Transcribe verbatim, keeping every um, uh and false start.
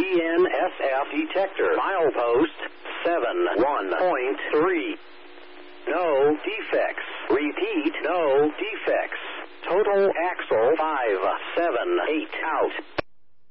D N S F detector. Milepost seven one point three. No defects. Repeat, no defects. Total axle five seven eight out.